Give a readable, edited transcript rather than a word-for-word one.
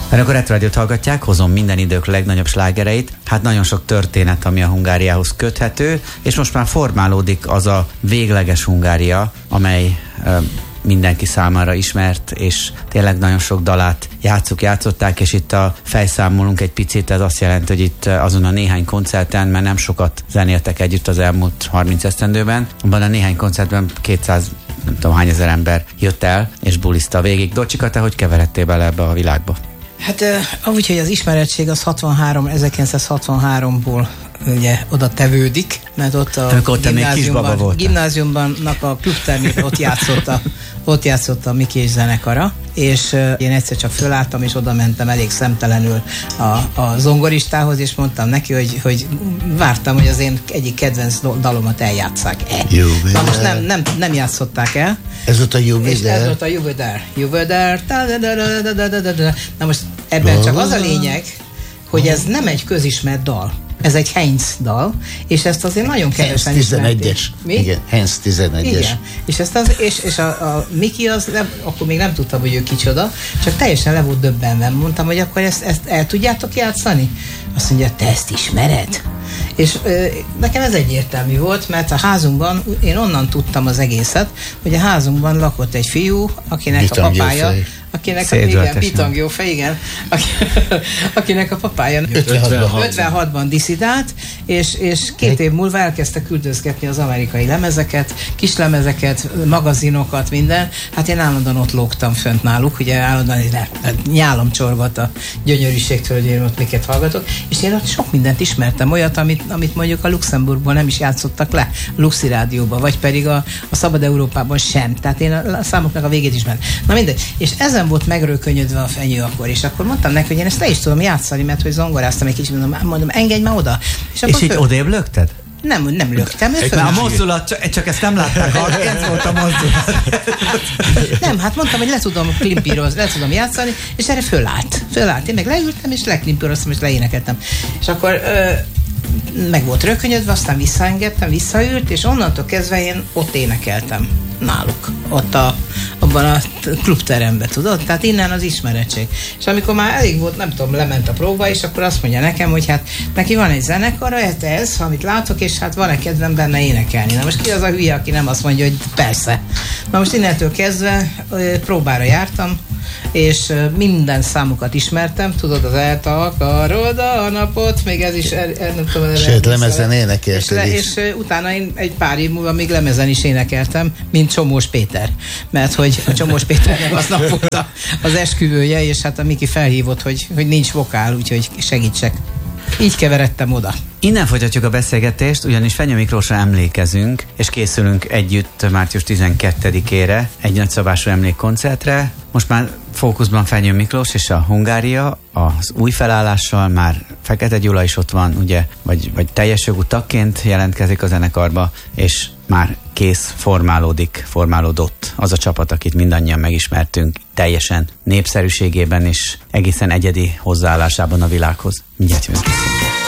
Önök a Retro Rádiót hallgatják, hozom minden idők legnagyobb slágereit. Hát nagyon sok történet, ami a Hungáriához köthető, és most már formálódik az a végleges Hungária, amely mindenki számára ismert, és tényleg nagyon sok dalát játszották, és itt fejszámolunk egy picit, ez azt jelenti, hogy itt azon a néhány koncerten, mert nem sokat zenéltek együtt az elmúlt 30 esztendőben, abban a néhány koncertben 200, nem tudom hány ezer ember jött el, és buliszta végig. Docsika, te hogy keveredtél bele ebbe a világba? Hát ahogy, hogy az ismerettség az 1963-ból ugye oda tevődik, mert ott a gimnáziumban a klubtermében ott játszott a Miki zenekara, és én egyszer csak fölálltam, és oda mentem elég szemtelenül a zongoristához, és mondtam neki, hogy vártam, hogy az én egyik kedvenc dalomat eljátsszák-e. Na most nem játszották el. Ez volt a You Were There? Ez volt a You Were There. You Were There. Na most ebben csak az a lényeg, hogy ez nem egy közismert dal. Ez egy Heinz dal, és ezt azért nagyon kevesen ismerték. 11-es. Igen, Heinz 11-es. Igen, és a Miki akkor még nem tudtam, hogy ő kicsoda, csak teljesen le volt döbbenve. Mondtam, hogy akkor ezt el tudjátok játszani? Azt mondja, te ezt ismered? És nekem ez egyértelmű volt, mert a házunkban, én onnan tudtam az egészet, hogy a házunkban lakott egy fiú, akinek a papája, akinek a papája 56-ban disszidált, és 2 év múlva elkezdte küldözgetni az amerikai lemezeket, kislemezeket, magazinokat, minden. Hát én állandóan ott lógtam fönt náluk, ugye állandóan nyálam csorgott a gyönyörűségtől, hogy én ott miket hallgatok, és én ott sok mindent ismertem, olyat, amit mondjuk a Luxemburgban nem is játszottak le, a Luxi Rádióban, vagy pedig a Szabad Európában sem. Tehát én a számoknak a végét ismerem. Na mindegy. És ezen volt megrőkönyödve a fenyő akkor, és akkor mondtam neki, hogy én ezt le is tudom játszani, mert hogy zongoráztam egy kicsit, mondom, engedj már oda. És így odébb lökted? Nem löktem. A mozdulat, csak ezt nem látták, ez volt a mozdulat. Nem, hát mondtam, hogy le tudom játszani, és erre fölállt. Én meg leültem, és leklimpíroztam, és leénekeltem. És akkor meg volt rökönyödve, aztán visszaengedtem, visszaült, és onnantól kezdve én ott énekeltem náluk, ott abban a klubteremben, tudod? Tehát innen az ismerettség. És amikor már elég volt, nem tudom, lement a próba, és akkor azt mondja nekem, hogy hát neki van egy zenekara, ez, amit látok, és hát van-e kedvem benne énekelni. Na most ki az a hülye, aki nem azt mondja, hogy persze. Na most innentől kezdve próbára jártam, és minden számukat ismertem, tudod, az eltakarod a napot, még ez is, nem tudom. Sőt, lemezen énekelted is. És utána én egy pár év múlva még lemezen is énekeltem, mint Csomós Péter. Mert hogy a Csomós Péternek aznap volt az esküvője, és hát a Miki felhívott, hogy nincs vokál, úgyhogy segítsek. Így keveredtem oda. Innen folytatjuk a beszélgetést, ugyanis Fenyő Miklósra emlékezünk, és készülünk együtt március 12-ére egy nagyszabású emlékkoncertre. Most már fókuszban Fenyő Miklós és a Hungária, az új felállással már Fekete Gyula is ott van, ugye, vagy teljes jogú tagként jelentkezik a zenekarba, és már kész, formálódott az a csapat, akit mindannyian megismertünk, teljesen népszerűségében és egészen egyedi hozzáállásában a világhoz. Mindjárt jövünk vissza.